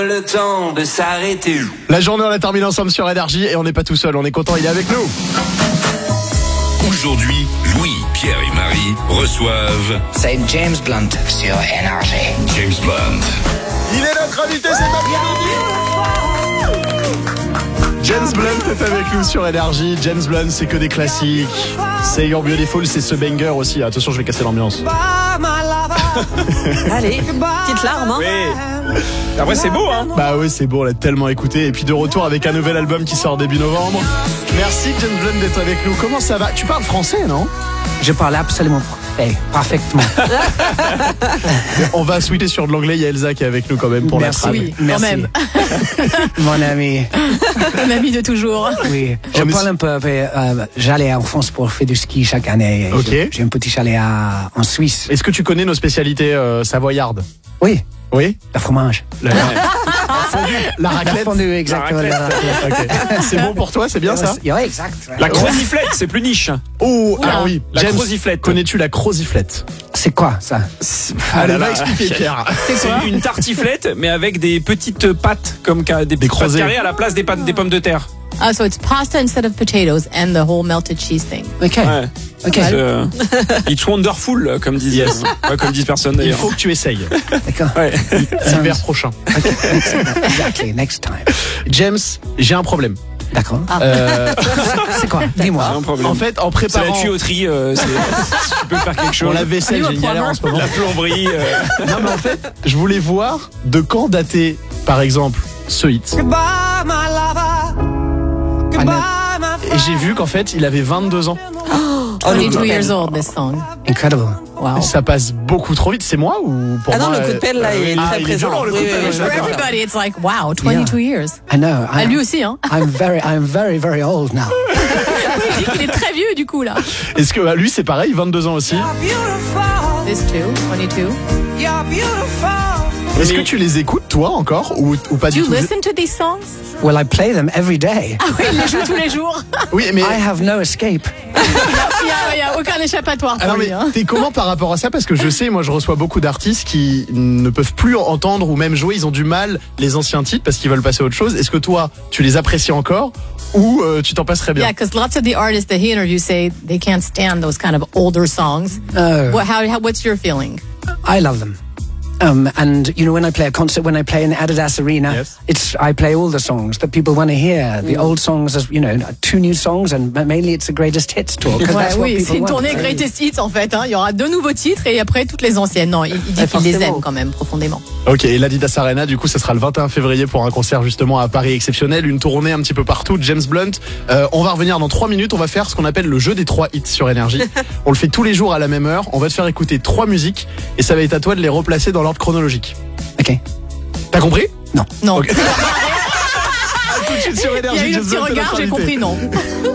Le temps de s'arrêter. La journée, on la termine ensemble sur Énergie et on n'est pas tout seul, on est content, il est avec nous. Aujourd'hui, Louis, Pierre et Marie reçoivent C'est James Blunt sur Énergie. James Blunt. Il est notre invité cet après-midi. James Blunt est avec nous sur Énergie. James Blunt, c'est que des classiques. C'est You're Beautiful, c'est ce banger aussi. Attention, je vais casser l'ambiance. Allez, petite larme, hein. Oui. Après, c'est beau, hein. Bah oui, c'est beau, on l'a tellement écouté. Et puis de retour avec un nouvel album qui sort début novembre. Merci James Blunt d'être avec nous. Comment ça va? Tu parles français, non? Je parle absolument parfaitement. On va switcher sur de l'anglais. Il y a Elsa qui est avec nous quand même pour Merci. la trame. Oui, Merci. quand même. Mon ami. Un ami de toujours. Oui, je parle un peu. J'allais en France pour faire du ski chaque année. Ok. J'ai un petit chalet en Suisse. Est-ce que tu connais nos spécialités savoyardes? Oui, Oui. le fromage. La raclette. La fondue, exactement. La Ok. C'est bon pour toi, c'est bien ça? Oui, exact. La croziflette, c'est plus niche. Oh, alors oui. La James, croziflette. connais-tu la croziflette? C'est quoi ça? Allez, là va là. expliquer Pierre. C'est une tartiflette, mais avec des petites pâtes, comme des petites pâtes crozets. carrées à la place des pommes de terre. So it's pasta instead of potatoes and the whole melted cheese thing. Ok. Ouais. Ok. It's wonderful, comme disent, Yes. comme disent personne Il d'ailleurs. faut que tu essayes. D'accord. Ouais. L'hiver prochain. Exactly. Next time. James, j'ai un problème. D'accord. C'est quoi? Dis-moi. Un problème. En fait, en C'est la préparant tuyauterie. Si tu peux faire quelque chose. pour la vaisselle, j'ai une galère en ce moment. La plomberie. Non, mais en fait, je voulais voir de quand dater, par exemple, ce hit. Et j'ai vu qu'en fait, il avait 22 ans. 22 years old, this song. Incredible. Wow. Ça passe beaucoup trop vite. C'est moi ou pour Ah non, moi le coup de pelle, là, il est très il est présent. violent, le coup de Oui, pelle, oui, je suis oui. For d'accord. everybody, it's like, wow, 22 years. I know. Ah, lui aussi, hein. I'm very, very old now. Il dit qu'il est très vieux, du coup, là. Est-ce que lui, c'est pareil, 22 ans aussi? This too, 22. Est-ce que tu les écoutes, toi, encore ou pas Do du you tout? listen to these songs? Well, I play them every day. Ah oui, il les joue tous les jours. Oui, mais... I have no escape. Il y a aucun échappatoire pour Alors, lui, mais hein. t'es comment par rapport à ça? Parce que je sais, moi je reçois beaucoup d'artistes qui ne peuvent plus entendre ou même jouer, ils ont du mal les anciens titres parce qu'ils veulent passer à autre chose. Est-ce que toi, tu les apprécies encore ou tu t'en passerais bien? Yeah, because lots of the artists that he interviews say they can't stand those kind of older songs. No. What's your feeling? I love them. And you know, when I play a concert, when I play in the Adidas Arena, Yes. I play all the songs that people want to hear. The old songs, as you know, 2 new songs, and mainly it's the greatest hits tour. 'Cause Ouais, that's what oui, people c'est une want. tournée Greatest Hits en fait. Hein. Il y aura 2 nouveaux titres et après toutes les anciennes. Non, il dit qu'il les aime quand même profondément. Ok, et l'Adidas Arena, du coup, ça sera le 21 février pour un concert justement à Paris exceptionnel, une tournée un petit peu partout. James Blunt, on va revenir dans 3 minutes, on va faire ce qu'on appelle le jeu des 3 hits sur Énergie. On le fait tous les jours à la même heure, on va te faire écouter 3 musiques et ça va être à toi de les replacer dans l'ordre chronologique. Ok. T'as compris? Non. Ok. À tout de suite sur Il y Énergie, a eu le James petit Blunt est regard, notre j'ai invité. compris non.